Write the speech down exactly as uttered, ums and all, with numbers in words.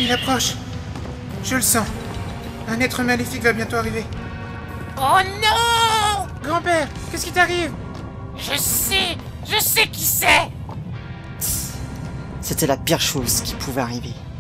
Il approche. Je le sens. Un être maléfique va bientôt arriver. Oh non! Grand-père, qu'est-ce qui t'arrive? Je sais, je sais qui c'est! C'était la pire chose qui pouvait arriver.